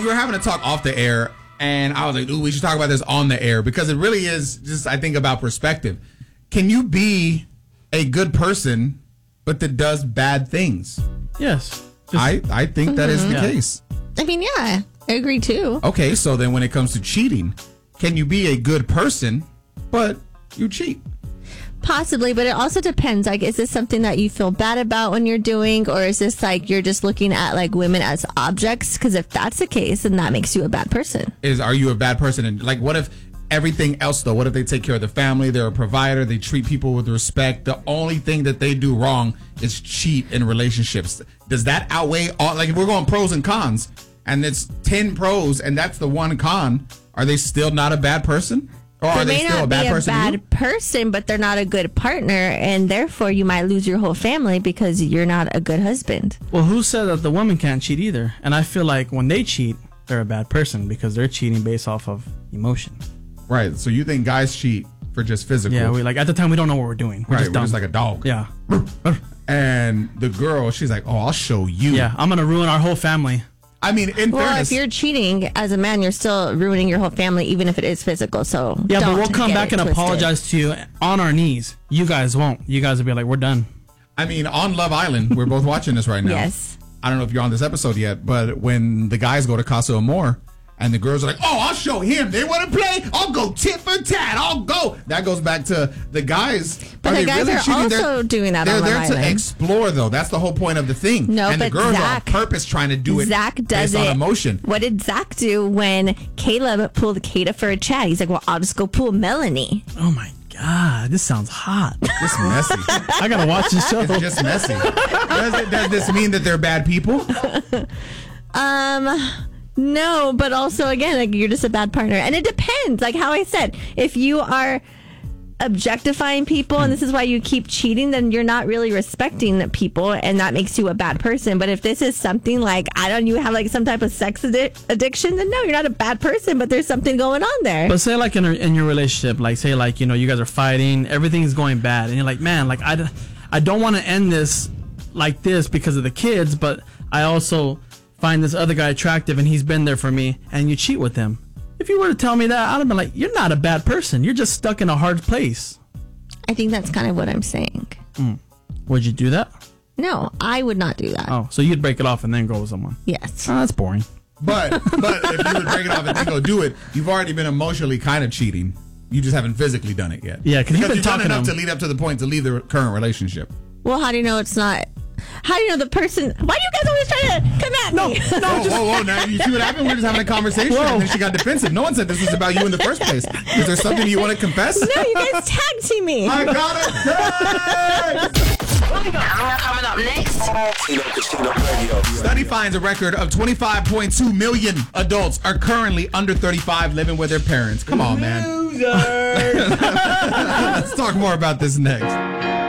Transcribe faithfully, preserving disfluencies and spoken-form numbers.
we were having a talk off the air, and I was like, ooh, we should talk about this on the air, because it really is just, I think, about perspective. Can you be a good person, but that does bad things? Yes. Just, I, I think mm-hmm. that is the yeah. case. I mean, yeah, I agree too. Okay, so then when it comes to cheating, can you be a good person, but you cheat? Possibly, but it also depends. Like, is this something that you feel bad about when you're doing, or is this like you're just looking at like women as objects? Because if that's the case, then that makes you a bad person. Is are you a bad person? And like, what if everything else though? What if they take care of the family? They're a provider. They treat people with respect. The only thing that they do wrong is cheat in relationships. Does that outweigh all? Like, if we're going pros and cons, and it's ten pros, and that's the one con, are they still not a bad person? Or they are they may still not a bad be a person bad person, but they're not a good partner, and therefore you might lose your whole family because you're not a good husband. Well, who said that the woman can't cheat either? And I feel like when they cheat, they're a bad person because they're cheating based off of emotion. Right. So you think guys cheat for just physical? Yeah. We like at the time we don't know what we're doing. We're right. just We're dumb. just like a dog. Yeah. And the girl, she's like, "Oh, I'll show you." Yeah. I'm gonna ruin our whole family. I mean, in well, fairness, if you're cheating as a man, you're still ruining your whole family, even if it is physical. So yeah, don't but we'll come back and twisted. apologize to you on our knees. You guys won't. You guys will be like, we're done. I mean, on Love Island, we're both watching this right now. Yes. I don't know if you're on this episode yet, but when the guys go to Casa Amor and the girls are like, "Oh, I'll show him. They want to play. I'll go tit for tat. I'll go." That goes back to the guys. But are the they guys really are cheating? also they're, doing that They're on Love there Island. to explore, though. That's the whole point of the thing. No, and but the girls Zach, are on purpose trying to do it Zach does based it. on emotion. What did Zach do when Caleb pulled Kata for a chat? He's like, "Well, I'll just go pull Melanie." Oh my God, this sounds hot. Just messy. I gotta watch this show. It's just messy. Does, it, does this mean that they're bad people? Um, no, but also again, like you're just a bad partner, and it depends. Like how I said, if you are objectifying people, and this is why you keep cheating, then you're not really respecting people, and that makes you a bad person. But if this is something like, I don't, you have like some type of sex addi- addiction, then no, you're not a bad person, but there's something going on there. But say like in, a, in your relationship, like say like, you know, you guys are fighting, everything's going bad, and you're like, man, like I, I don't want to end this like this because of the kids, but I also find this other guy attractive and he's been there for me, and you cheat with him. If you were to tell me that, I'd have been like, you're not a bad person. You're just stuck in a hard place. I think that's kind of what I'm saying. Mm. Would you do that? No, I would not do that. Oh, so you'd break it off and then go with someone? Yes. Oh, that's boring. But but if you would break it off and then go do it, you've already been emotionally kind of cheating. You just haven't physically done it yet. Yeah, because you've been you've talking done enough to, to lead up to the point to leave the current relationship. Well, how do you know it's not? How do you know the person? Why do you guys always try to come at no, me? No, whoa, whoa, whoa! Now you see what happened? We're just having a conversation, whoa. And then she got defensive. No one said this was about you in the first place. Is there something you want to confess? No, you guys tag team me. I got it. Coming up next. Study finds a record of twenty-five point two million adults are currently under thirty-five living with their parents. Come on, man. Let's talk more about this next.